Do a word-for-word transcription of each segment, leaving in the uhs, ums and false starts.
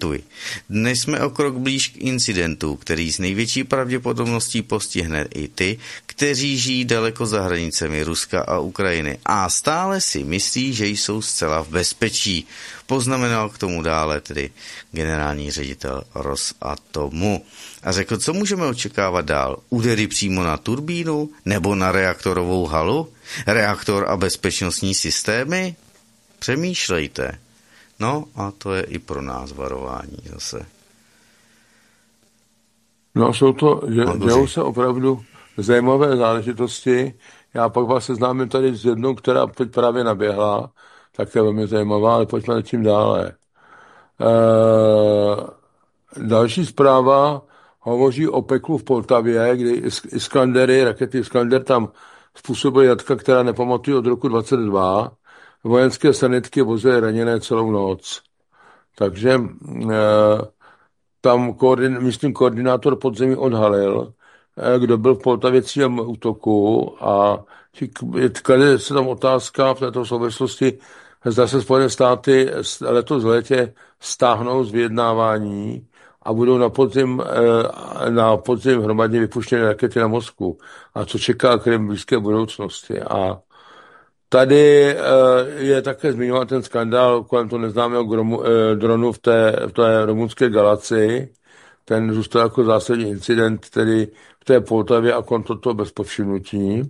Cituji. Dnes jsme o krok blíž k incidentu, který s největší pravděpodobností postihne i ty, kteří žijí daleko za hranicemi Ruska a Ukrajiny a stále si myslí, že jsou zcela v bezpečí. Poznamenal k tomu dále tedy generální ředitel Rosatomu. A řekl, co můžeme očekávat dál? Údery přímo na turbínu nebo na reaktorovou halu? Reaktor a bezpečnostní systémy? Přemýšlejte. No a to je i pro nás varování zase. No jsou to, dělou se opravdu zajímavé záležitosti. Já pak vás seznámím tady s jednou, která teď právě naběhla, tak je velmi zajímavá, ale pojďme tím dále. E, další zpráva hovoří o peklu v Poltavě, kdy Iskandery, rakety Iskander tam způsobily jatka, která nepamatuje od roku dvacet dva. Vojenské sanitky vozily raněné celou noc. Takže e, tam koordin, myslím, koordinátor podzemí odhalil, e, kdo byl v Poltavě cílem útoku a klade se tam otázka v této souvislosti, zda se Spojené státy letos v létě stáhnou z vyjednávání a budou na podzim, e, na podzim hromadně vypuštěny rakety na Moskvu. A co čeká Krym v blízké budoucnosti. A tady je také zmiňován ten skandál kolem toho neznámého gromu, dronu v té, v té rumunské Galacii. Ten zůstal jako zásadní incident, tedy v té Poltavě a kolem toto bez povšimnutí.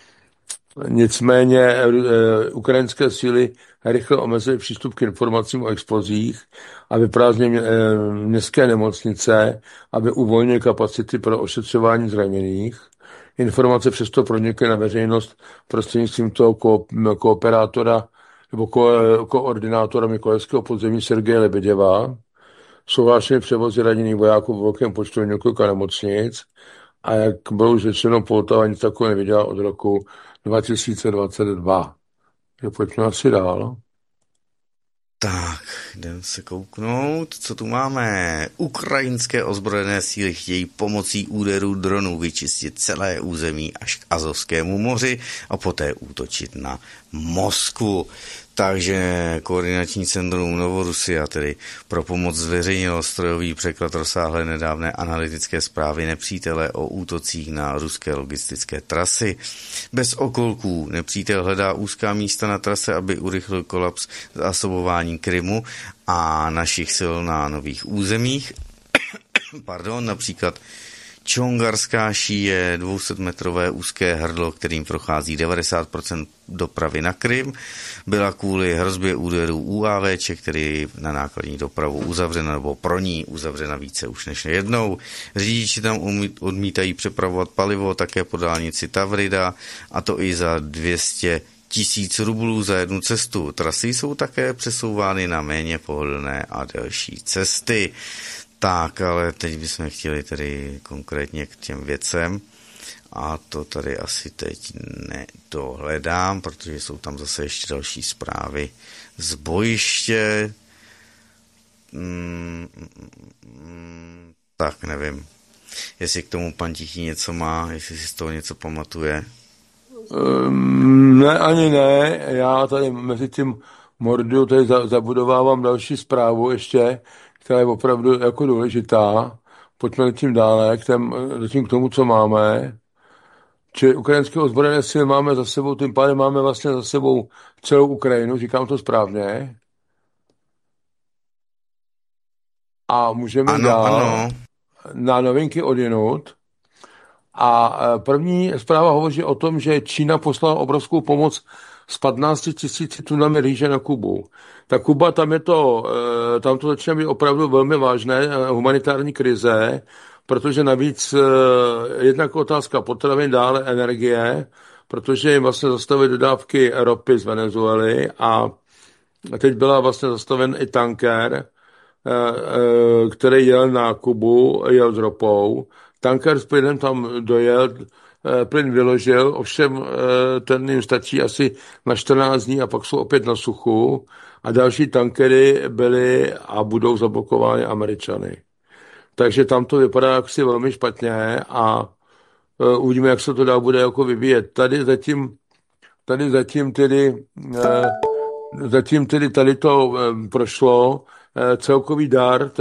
Nicméně ukrajinské síly rychle omezily přístup k informacím o explozích a vyprázdnili městské nemocnice, aby uvolnili kapacity pro ošetřování zraněných. Informace přesto pronikly na veřejnost prostřednictvím toho ko- kooperátora nebo ko- koordinátora Mykolajského podzemí Sergeje Lebeděva. Jsou hlášeny převozy raněných vojáků v velkém počtu několika nemocnic a jak bylo už řečeno, Poltava nic takového neviděla od roku dva tisíce dvacet dva. Je pojďme asi dál. Tak, jdem se kouknout, co tu máme. Ukrajinské ozbrojené síly chtějí pomocí úderů dronů vyčistit celé území až k Azovskému moři a poté útočit na Moskvu. Takže koordinační centrum Novorusia tedy pro pomoc zveřejnilo strojový překlad rozsáhlé nedávné analytické zprávy nepřítele o útocích na ruské logistické trasy. Bez okolků nepřítel hledá úzká místa na trase, aby urychlil kolaps zásobování Krymu a našich sil na nových územích. Pardon, například Čongarská šíje, dvousetmetrové úzké hrdlo, kterým prochází devadesát procent dopravy na Krym, byla kvůli hrozbě úderů UAVček, který na nákladní dopravu uzavřena nebo pro ní uzavřena více už než jednou. Řidiči tam odmítají přepravovat palivo také po dálnici Tavrida, a to i za dvě stě tisíc rublů za jednu cestu. Trasy jsou také přesouvány na méně pohodlné a delší cesty. Tak, ale teď bychom chtěli tedy konkrétně k těm věcem a to tady asi teď nedohledám, protože jsou tam zase ještě další zprávy z bojiště. Hmm, tak, nevím, jestli k tomu pan Tichý něco má, jestli si z toho něco pamatuje. Um, ne, ani ne, já tady mezi tím mordu tady zabudovávám další zprávu ještě, která je opravdu jako důležitá. Pojďme tím dále, k, tém, tím k tomu, co máme. Či ukrajinské ozbrojené síly máme za sebou, tím pádem máme vlastně za sebou celou Ukrajinu, říkám to správně. A můžeme ano, dál ano. na novinky odjinud. A první zpráva hovoří o tom, že Čína poslala obrovskou pomoc s patnácti tisíci tunami rýže na Kubu. Ta Kuba, tam je to, tam to začíná být opravdu velmi vážné humanitární krize, protože navíc jednak otázka potravin, dále energie, protože jim vlastně zastavily dodávky ropy z Venezuely a teď byla vlastně zastaven i tanker, který jel na Kubu, jel s ropou. Tanker s plynem tam dojel, plyn vyložil, ovšem ten jim stačí asi na čtrnáct dní a pak jsou opět na suchu a další tankery byly a budou zablokovány Američany. Takže tam to vypadá jaksi velmi špatně a uvidíme, jak se to dál bude jako vyvíjet. Tady zatím, tady zatím tedy, zatím tedy tady to prošlo celkový dar